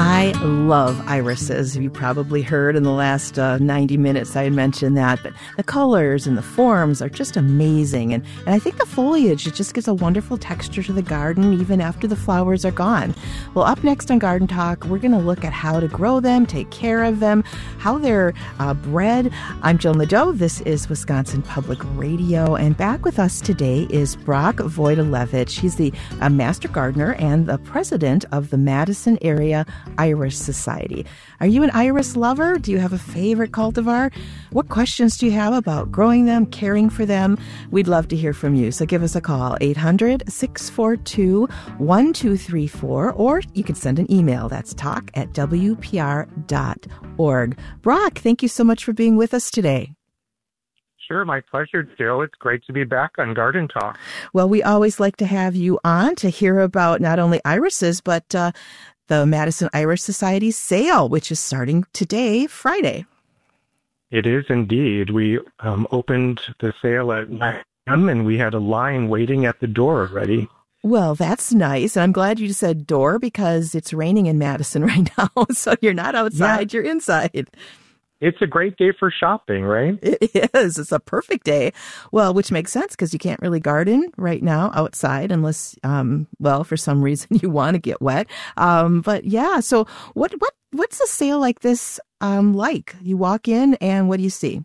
I love irises. You probably heard in the last 90 minutes I had mentioned that, but the colors and the forms are just amazing. And I think the foliage, it just gives a wonderful texture to the garden even after the flowers are gone. Well, up next on Garden Talk, we're going to look at how to grow them, take care of them, how they're bred. I'm Jill Nadeau. This is Wisconsin Public Radio. And back with us today is Brock Wojtylewicz. He's the master gardener and the president of the Madison Area Iris Society. Are you an iris lover? Do you have a favorite cultivar? What questions do you have about growing them, caring for them? We'd love to hear from you. So give us a call, 800-642-1234, or you can send an email. That's talk@wpr.org. Brock, thank you so much for being with us today. Sure, my pleasure, Jill. It's great to be back on Garden Talk. Well, we always like to have you on to hear about not only irises, but the Madison Iris Society sale, which is starting today, Friday. It is indeed. We opened the sale at 9 a.m. and we had a line waiting at the door already. Well, that's nice. And I'm glad you said door because it's raining in Madison right now. So you're not outside, You're inside. It's a great day for shopping, right? It is. It's a perfect day. Well, which makes sense because you can't really garden right now outside unless, for some reason you want to get wet. But yeah, so what's a sale like this like? You walk in and what do you see?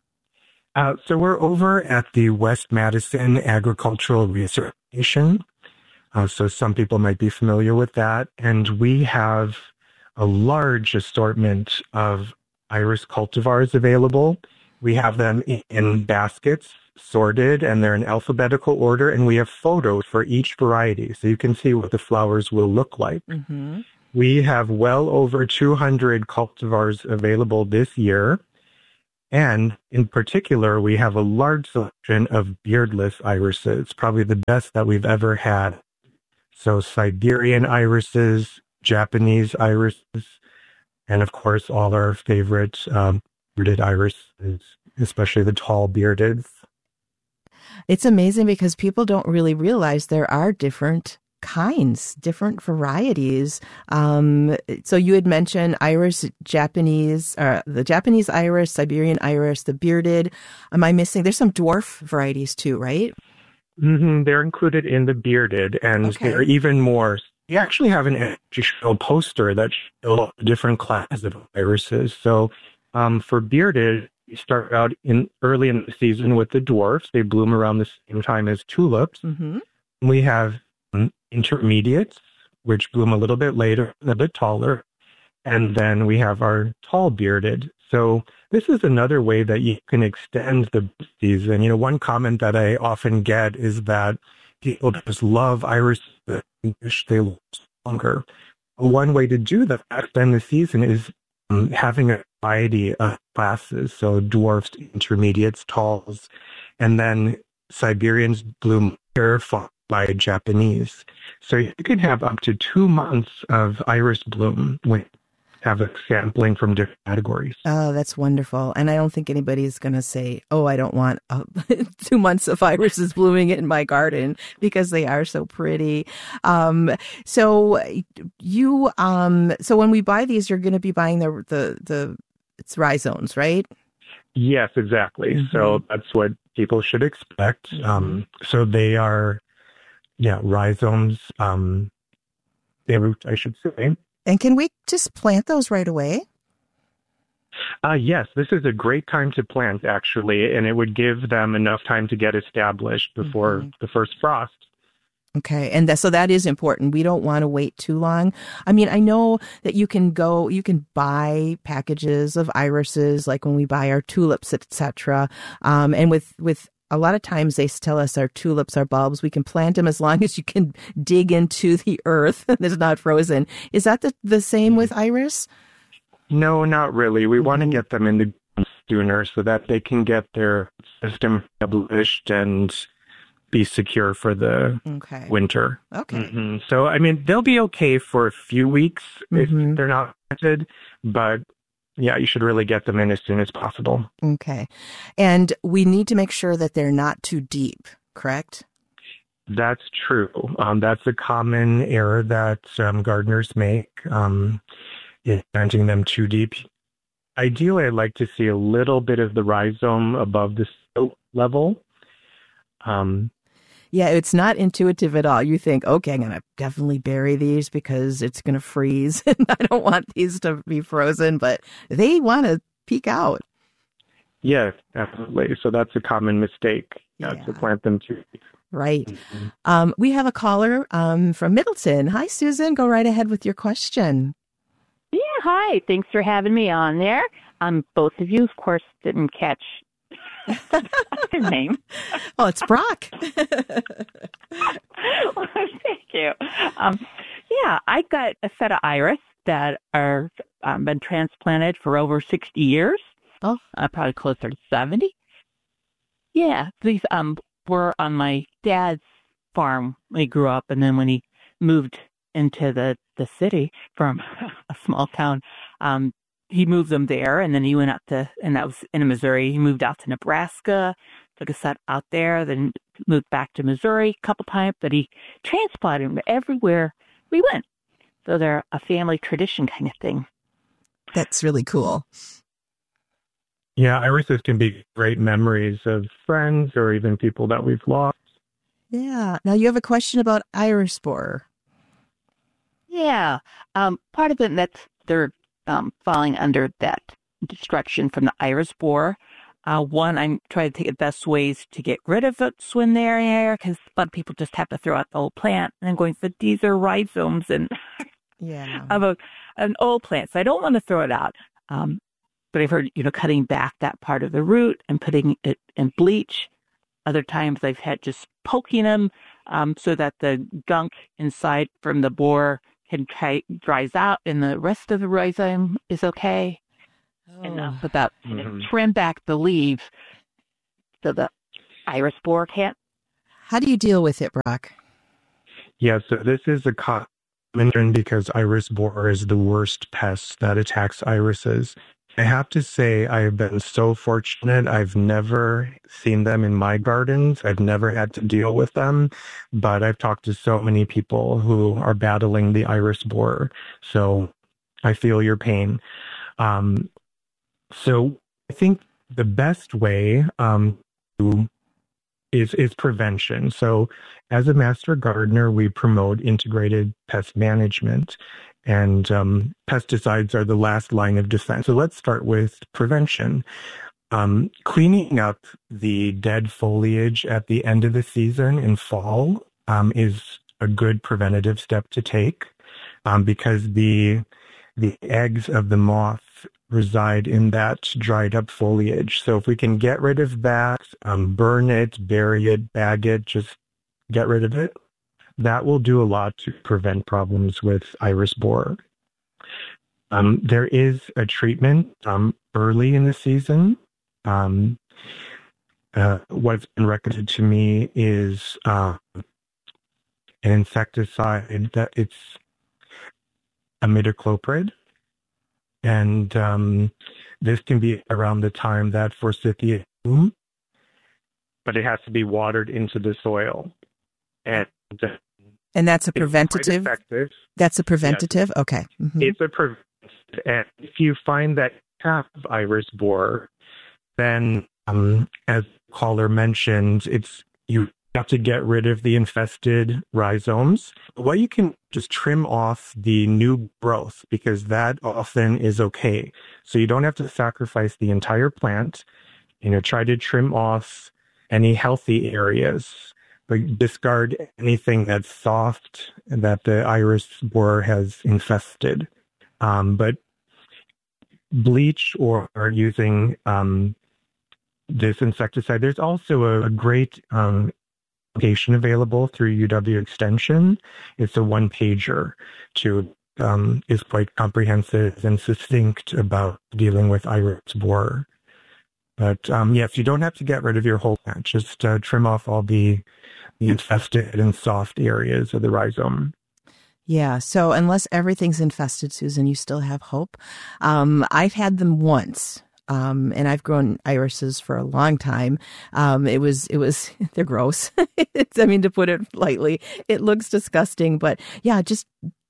So we're over at the West Madison Agricultural Research Station. So some people might be familiar with that. And we have a large assortment of iris cultivars available. We have them in baskets, sorted, and they're in alphabetical order, and we have photos for each variety, so you can see what the flowers will look like. Mm-hmm. We have well over 200 cultivars available this year, and in particular, we have a large selection of beardless irises, probably the best that we've ever had. So Siberian irises, Japanese irises, and of course, all our favorite bearded irises, especially the tall bearded. It's amazing because people don't really realize there are different kinds, different varieties. So you had mentioned iris, the Japanese iris, Siberian iris, the bearded. Am I missing? There's some dwarf varieties too, right? Mm-hmm. They're included in the bearded, and they're even more. We actually have an educational poster that shows different classes of irises. So for bearded, we start out early in the season with the dwarfs. They bloom around the same time as tulips. Mm-hmm. We have intermediates, which bloom a little bit later, a bit taller. And then we have our tall bearded. So this is another way that you can extend the season. You know, one comment that I often get is that people just love iris and wish they lived longer. One way to do that, extend the season, is having a variety of classes. So dwarfs, intermediates, talls, and then Siberians bloom here, followed by Japanese. So you can have up to 2 months of iris bloom when you have a sampling from different categories. Oh, that's wonderful. And I don't think anybody's going to say, oh, I don't want 2 months of irises blooming in my garden because they are so pretty. So when we buy these, you're going to be buying it's rhizomes, right? Yes, exactly. Mm-hmm. So that's what people should expect. Mm-hmm. So they are, rhizomes, I should say. And can we just plant those right away? Yes, this is a great time to plant, actually, and it would give them enough time to get established before the first frost. Okay, and so that is important. We don't want to wait too long. I mean, I know that you can buy packages of irises, like when we buy our tulips, etc. And with a lot of times they tell us our tulips, our bulbs, we can plant them as long as you can dig into the earth and it's not frozen. Is that the same with iris? No, not really. We want to get them in the ground sooner so that they can get their system established and be secure for the winter. Okay. Mm-hmm. So, I mean, they'll be okay for a few weeks if they're not planted, but yeah, you should really get them in as soon as possible. Okay. And we need to make sure that they're not too deep, correct? That's true. That's a common error that gardeners make. planting them too deep. Ideally, I'd like to see a little bit of the rhizome above the silt level. Yeah, it's not intuitive at all. You think, okay, I'm going to definitely bury these because it's going to freeze and I don't want these to be frozen, but they want to peek out. Yes, absolutely. So that's a common mistake, to plant them too deep. Right. Mm-hmm. We have a caller from Middleton. Hi, Susan. Go right ahead with your question. Yeah, hi. Thanks for having me on there. Both of you, of course, didn't catch his name. Oh, it's Brock. Well, thank you. I got a set of iris that are been transplanted for over 60 years. Oh, probably closer to 70. Yeah, these were on my dad's farm when he grew up, and then when he moved into the city from a small town, he moved them there, and then he went out to, and that was in Missouri. He moved out to Nebraska, took a set out there, then moved back to Missouri a couple times, but he transplanted them everywhere we went. So they're a family tradition kind of thing. That's really cool. Yeah, irises can be great memories of friends or even people that we've lost. Yeah. Now you have a question about iris borer. Yeah. Part of it that's they're falling under that destruction from the iris borer. One, I'm trying to take the best ways to get rid of it when they're there, because a lot of people just have to throw out the old plant. And I'm going, but these are rhizomes and of an old plant, so I don't want to throw it out. But I've heard, cutting back that part of the root and putting it in bleach. Other times I've had just poking them so that the gunk inside from the borer dries out and the rest of the rhizome is okay. Enough about trim back the leaves so the iris borer can't. How do you deal with it, Brock? Yeah, so this is a common because iris borer is the worst pest that attacks irises. I have to say I have been so fortunate. I've never seen them in my gardens. I've never had to deal with them, but I've talked to so many people who are battling the iris borer. So I feel your pain. So I think the best way is prevention. So as a master gardener, we promote integrated pest management. And pesticides are the last line of defense. So let's start with prevention. Cleaning up the dead foliage at the end of the season in fall is a good preventative step to take because the eggs of the moth reside in that dried up foliage. So if we can get rid of that, burn it, bury it, bag it, just get rid of it, that will do a lot to prevent problems with iris borer. There is a treatment early in the season. What's been recommended to me is an insecticide that it's imidacloprid. And this can be around the time that forsythia bloom, but it has to be watered into the soil. And that's a preventative? That's a preventative? Yes. Okay. Mm-hmm. It's a preventative. And if you find that you have iris borer, then as the caller mentioned, you have to get rid of the infested rhizomes. What you can just trim off the new growth because that often is okay. So you don't have to sacrifice the entire plant. Try to trim off any healthy areas, but discard anything that's soft that the iris borer has infested. But bleach or using this insecticide, there's also a great application available through UW Extension. It's a one-pager is quite comprehensive and succinct about dealing with iris borer. But yes, you don't have to get rid of your whole plant. Just trim off all the infested and soft areas of the rhizome. Yeah. So unless everything's infested, Susan, you still have hope. I've had them once. And I've grown irises for a long time. They're gross. To put it lightly, it looks disgusting, but yeah, just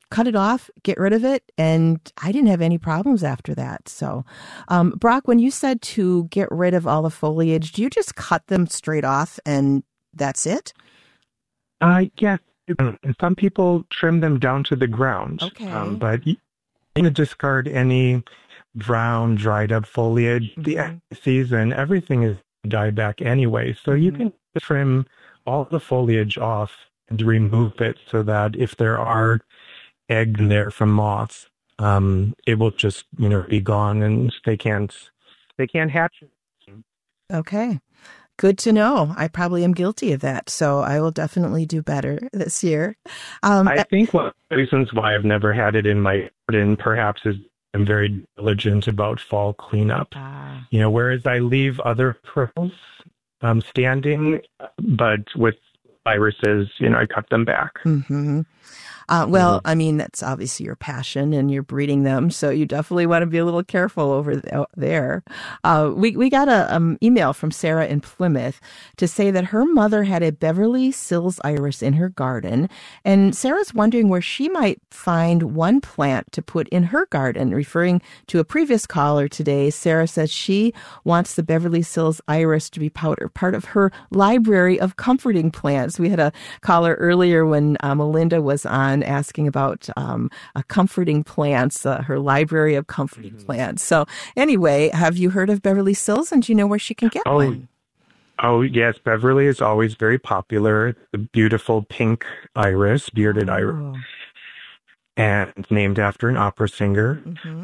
cut it off, get rid of it, and I didn't have any problems after that. So, Brock, when you said to get rid of all the foliage, do you just cut them straight off and that's it? Yes. Some people trim them down to the ground. Okay. But you can discard any brown, dried up foliage. The season, everything is dieback anyway. So you can trim all the foliage off and remove it so that if there are eggs in there from moths, it will just, be gone and they can't hatch. Okay. Good to know. I probably am guilty of that, so I will definitely do better this year. I think one of the reasons why I've never had it in my garden perhaps is I'm very diligent about fall cleanup. Whereas I leave other pearls standing, but with irises, I cut them back. Mm-hmm. I mean, that's obviously your passion and you're breeding them. So you definitely want to be a little careful over there. We got a email from Sarah in Plymouth to say that her mother had a Beverly Sills iris in her garden. And Sarah's wondering where she might find one plant to put in her garden. Referring to a previous caller today, Sarah says she wants the Beverly Sills iris to be part of her library of comforting plants. We had a caller earlier when Melinda was on asking about comforting plants, her library of comforting plants. So anyway, have you heard of Beverly Sills, and do you know where she can get one? Oh, yes. Beverly is always very popular. The beautiful pink iris, bearded iris, and named after an opera singer.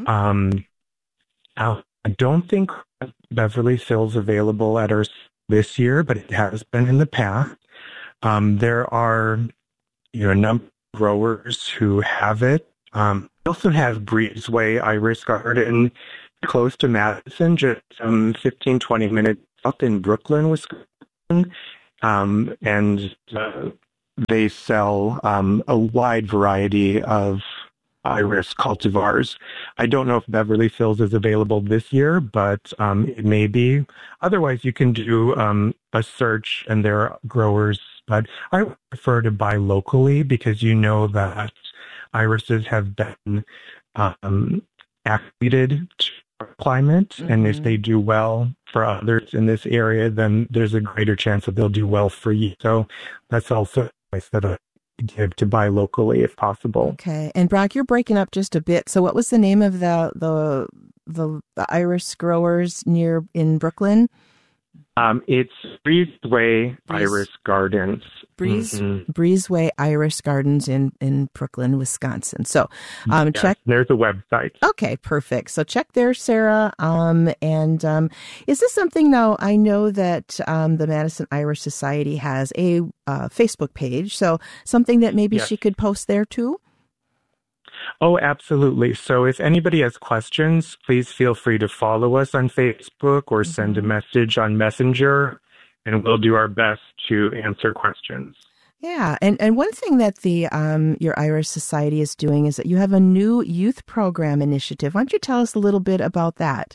I don't think Beverly Sills available at our this year, but it has been in the past. There are, a number growers who have it. We also have Breezeway Iris Garden close to Madison, just 15, 20 minutes up in Brooklyn, Wisconsin. And they sell a wide variety of iris cultivars. I don't know if Beverly Sills is available this year, but it may be. Otherwise, you can do a search, and there are growers. But I prefer to buy locally because you know that irises have been acclimated to our climate. And if they do well for others in this area, then there's a greater chance that they'll do well for you. So that's also advice that I give, to buy locally if possible. Okay. And Brock, you're breaking up just a bit. So what was the name of the iris growers in Brooklyn? It's Breezeway Iris Gardens. Breezeway Iris Gardens in Brooklyn, Wisconsin. So check. There's a website. Okay, perfect. So check there, Sarah. Is this something now? I know that the Madison Iris Society has a Facebook page. So something that maybe she could post there too? Oh, absolutely. So if anybody has questions, please feel free to follow us on Facebook or send a message on Messenger, and we'll do our best to answer questions. Yeah. And one thing that the your Iris Society is doing is that you have a new youth program initiative. Why don't you tell us a little bit about that?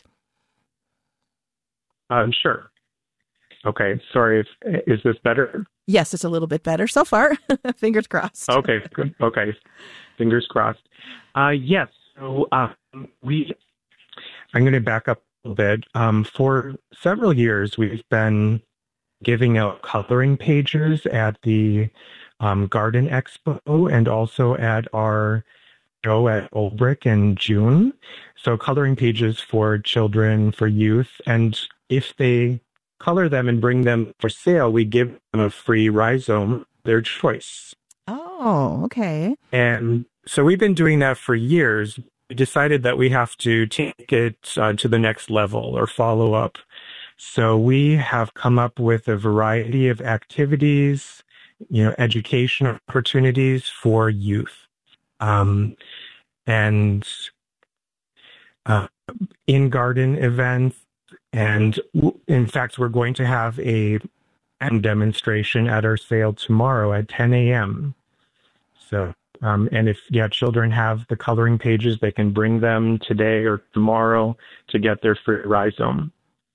Sure. Okay. Sorry. Is this better? Yes, it's a little bit better so far. Fingers crossed. Okay. Good. Okay. Fingers crossed. Yes. So I'm going to back up a little bit. For several years, we've been giving out coloring pages at the Garden Expo and also at our show at Old Brick in June. So coloring pages for children, for youth. And if they color them and bring them for sale, we give them a free rhizome, their choice. Oh, okay. And so we've been doing that for years. We decided that we have to take it to the next level or follow up. So we have come up with a variety of activities, educational opportunities for youth. And in-garden events. And in fact, we're going to have a demonstration at our sale tomorrow at 10 a.m. So, and if children have the coloring pages, they can bring them today or tomorrow to get their free rhizome.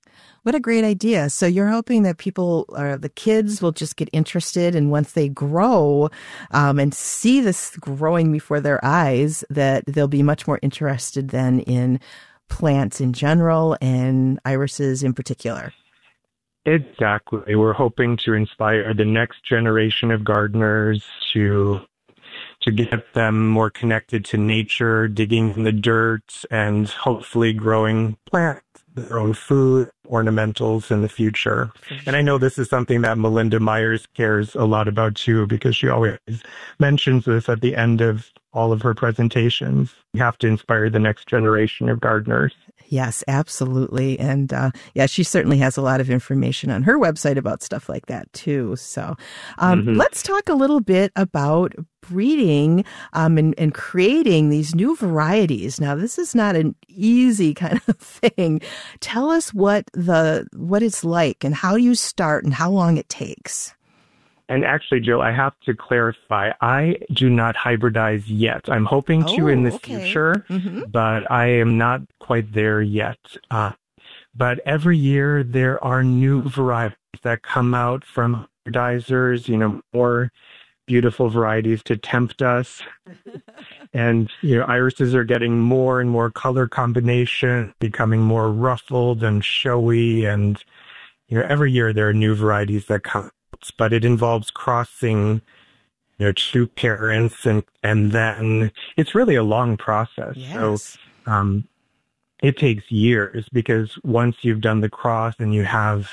What a great idea. So you're hoping that people, or the kids, will just get interested, and once they grow and see this growing before their eyes, that they'll be much more interested then in plants in general and irises in particular. Exactly. We're hoping to inspire the next generation of gardeners to get them more connected to nature, digging in the dirt, and hopefully growing plants, their own food, ornamentals in the future. And I know this is something that Melinda Myers cares a lot about too, because she always mentions this at the end of all of her presentations. We have to inspire the next generation of gardeners. Yes, absolutely. And she certainly has a lot of information on her website about stuff like that too. So let's talk a little bit about breeding and creating these new varieties. Now, this is not an easy kind of thing. Tell us what it's like and how you start and how long it takes. And actually, Jill, I have to clarify, I do not hybridize yet. I'm hoping to in the future, but I am not quite there yet. But every year there are new varieties that come out from hybridizers, more beautiful varieties to tempt us. And, irises are getting more and more color combination, becoming more ruffled and showy. And, every year there are new varieties that come. But it involves crossing, two parents, and then it's really a long process. Yes. So it takes years, because once you've done the cross and you have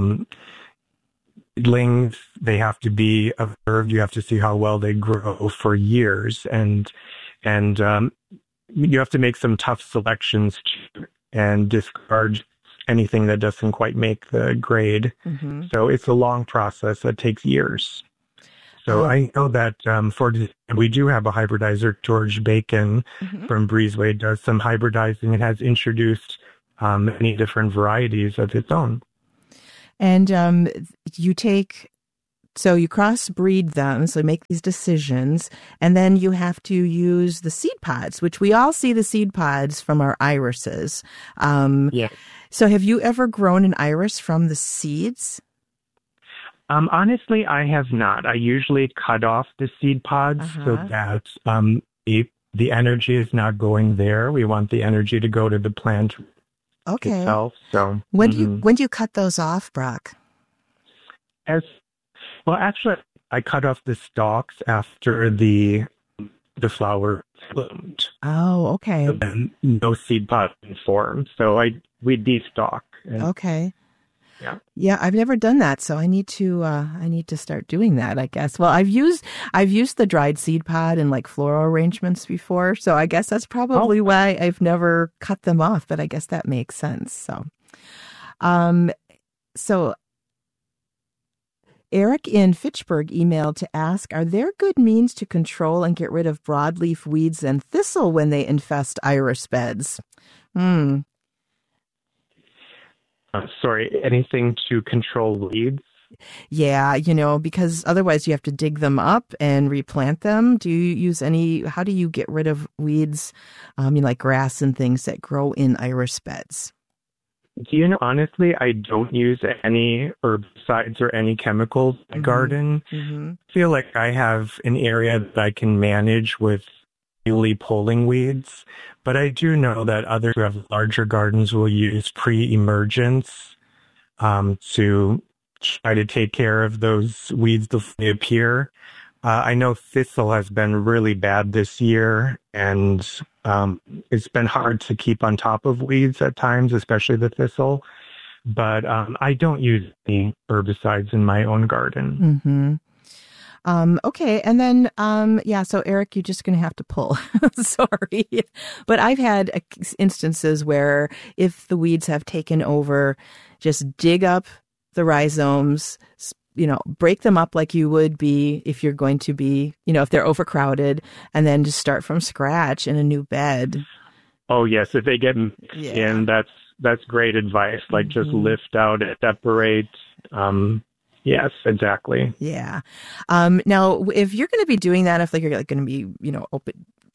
seedlings, they have to be observed. You have to see how well they grow for years, and you have to make some tough selections and discard anything that doesn't quite make the grade. So it's a long process that takes years. So I know that we do have a hybridizer. George Bacon from Breezeway does some hybridizing and has introduced many different varieties of its own. And you crossbreed them, so make these decisions, and then you have to use the seed pods, which we all see the seed pods from our irises. So have you ever grown an iris from the seeds? Honestly, I have not. I usually cut off the seed pods so that the energy is not going there. We want the energy to go to the plant itself. So when do you cut those off, Brock? Actually, I cut off the stalks after the flower bloomed. Oh, okay. So then no seed pods can form. So we destalk. Okay. Yeah. Yeah, I've never done that, so I need to start doing that, I guess. Well, I've used the dried seed pod in like floral arrangements before, so I guess that's probably why I've never cut them off, but I guess that makes sense. So Eric in Fitchburg emailed to ask, are there good means to control and get rid of broadleaf weeds and thistle when they infest iris beds? Sorry, anything to control weeds? Yeah, because otherwise you have to dig them up and replant them. Do you use how do you get rid of weeds, like grass and things that grow in iris beds? Honestly, I don't use any herbicides or any chemicals in the garden. I feel like I have an area that I can manage with really pulling weeds, but I do know that others who have larger gardens will use pre-emergence to try to take care of those weeds before they appear. I know thistle has been really bad this year, and it's been hard to keep on top of weeds at times, especially the thistle. But I don't use any herbicides in my own garden. Okay. And then, so Eric, you're just going to have to pull. Sorry. But I've had instances where if the weeds have taken over, just dig up the rhizomes, break them up like you would be if you're going to be, if they're overcrowded, and then just start from scratch in a new bed. Oh, yes. If they get mixed in, that's great advice. Like just lift out and separate. Yes, exactly. Yeah. Now, if you're going to be doing that, if you're going to be,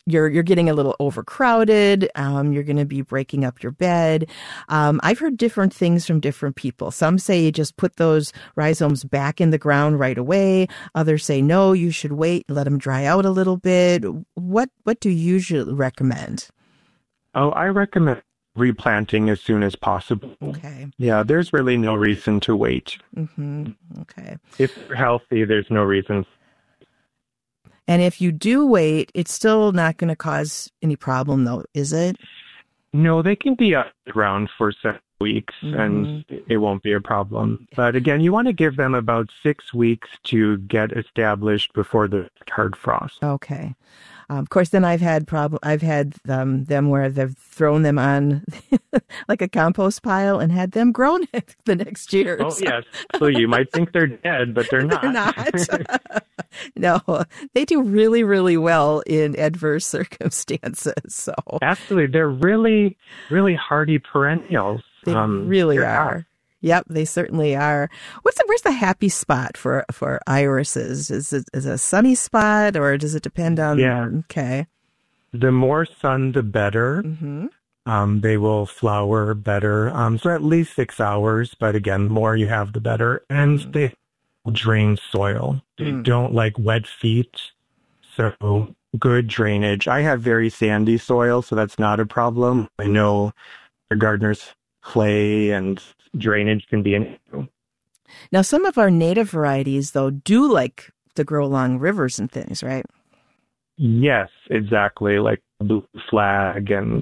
you're getting a little overcrowded. You're going to be breaking up your bed. I've heard different things from different people. Some say you just put those rhizomes back in the ground right away. Others say, no, you should wait, let them dry out a little bit. What do you usually recommend? Oh, I recommend replanting as soon as possible. Okay. Yeah, there's really no reason to wait. Mm-hmm. Okay. If you're healthy, there's no reason. And if you do wait, it's still not going to cause any problem, though, is it? No, they can be around for 7 weeks, and it won't be a problem. But again, you want to give them about 6 weeks to get established before the hard frost. Okay. Of course, then I've had them where they've thrown them on like a compost pile and had them grown the next year. Oh, yes. So you might think they're dead, but they're not. They're not. No, they do really, really well in adverse circumstances. So actually, they're really, really hardy perennials. They really are. Yep, they certainly are. Where's the happy spot for irises? Is it a sunny spot, or does it depend on? Yeah. Okay. The more sun, the better. Mm-hmm. They will flower better. So at least 6 hours, but again, the more you have, the better. And they drain soil. They don't like wet feet. So good drainage. I have very sandy soil, so that's not a problem. I know the gardeners clay and drainage can be an issue. Now, some of our native varieties, though, do like to grow along rivers and things, right? Yes, exactly. Like blue flag and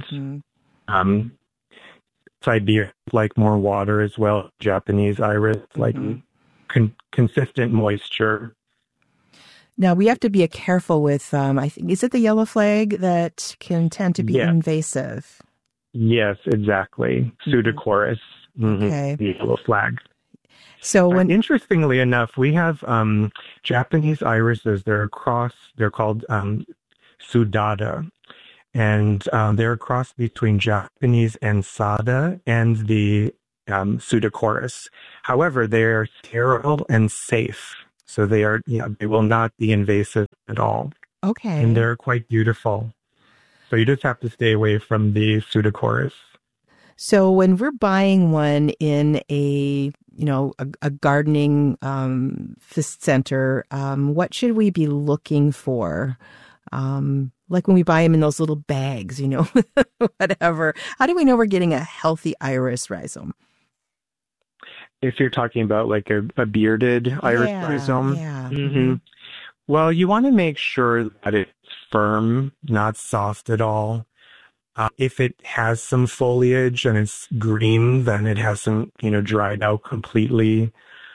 Siberia, like more water as well. Japanese iris, like consistent moisture. Now, we have to be careful with, I think, is it the yellow flag that can tend to be invasive? Yes, exactly. Pseudochorus. Okay. The yellow flag. So interestingly enough, we have Japanese irises. They're called Sudata. And they're a cross between Japanese and Sada and the Pseudochorus. However, they are sterile and safe. So they will not be invasive at all. Okay. And they're quite beautiful. So you just have to stay away from the Pseudochorus. So when we're buying one in a gardening center, what should we be looking for? Like when we buy them in those little bags, whatever. How do we know we're getting a healthy iris rhizome? If you're talking about like a bearded iris rhizome. Yeah. Mm-hmm. Well, you want to make sure that it's firm, not soft at all. If it has some foliage and it's green, then it hasn't, dried out completely.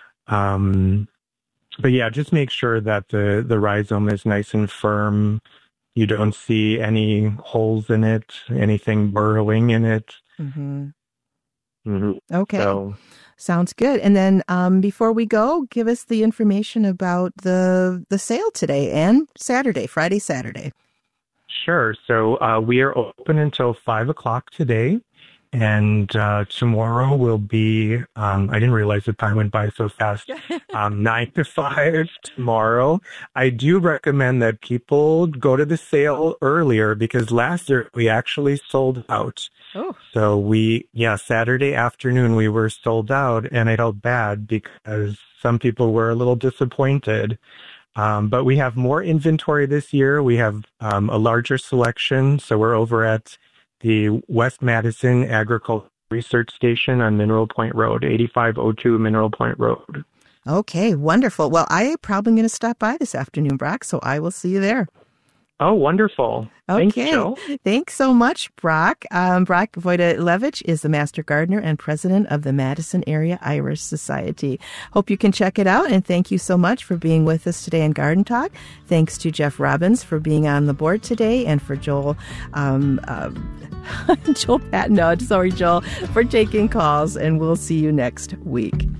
But yeah, just make sure that the rhizome is nice and firm. You don't see any holes in it, anything burrowing in it. Mm-hmm. Mm-hmm. Okay. So, sounds good. And then before we go, give us the information about the sale today and Saturday, Friday, Saturday. Sure. So we are open until 5:00 today. And tomorrow will be, I didn't realize the time went by so fast, 9 to 5 tomorrow. I do recommend that people go to the sale earlier because last year we actually sold out. Oh. So Saturday afternoon we were sold out, and I felt bad because some people were a little disappointed. But we have more inventory this year. We have a larger selection. So we're over at the West Madison Agricultural Research Station on Mineral Point Road, 8502 Mineral Point Road. Okay, wonderful. Well, I'm probably going to stop by this afternoon, Brock, so I will see you there. Oh, wonderful. Okay. Thanks, Jill. Thanks so much, Brock. Brock Voida-Levich is the Master Gardener and President of the Madison Area Iris Society. Hope you can check it out, and thank you so much for being with us today in Garden Talk. Thanks to Jeff Robbins for being on the board today, and for Joel Joel, for taking calls, and we'll see you next week.